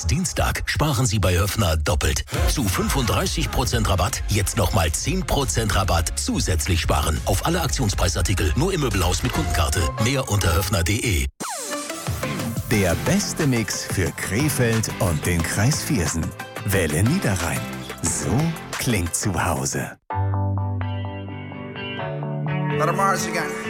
Bis Dienstag sparen Sie bei Höffner doppelt. Zu 35% Rabatt jetzt nochmal 10% Rabatt zusätzlich sparen. Auf alle Aktionspreisartikel, nur im Möbelhaus mit Kundenkarte. Mehr unter höffner.de. Der beste Mix für Krefeld und den Kreis Viersen. Welle Niederrhein. So klingt zu Hause. Let 'em march again.